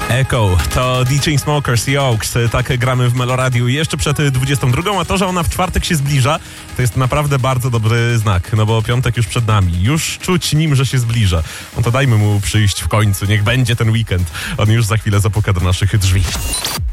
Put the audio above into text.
Echo, to The Chainsmokers i Oaks. Tak gramy w Meloradiu jeszcze przed 22, a to, że ona w czwartek się zbliża, to jest naprawdę bardzo dobry znak, no bo piątek już przed nami. Już czuć nim, że się zbliża. No to dajmy mu przyjść w końcu, niech będzie ten weekend. On już za chwilę zapuka do naszych drzwi.